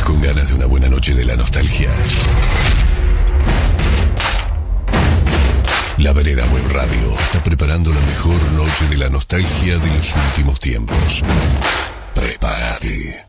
con ganas de una buena noche de la nostalgia? La Vereda Web Radio está preparando la mejor noche de la nostalgia de los últimos tiempos. Prepárate.